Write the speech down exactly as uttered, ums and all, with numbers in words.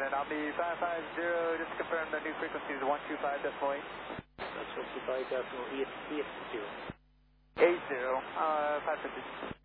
and I'll be five five zero, just to confirm the new frequency is one two five decimal eight. That's one two five decimal eight, eight zero. Eight zero, uh, five fifty.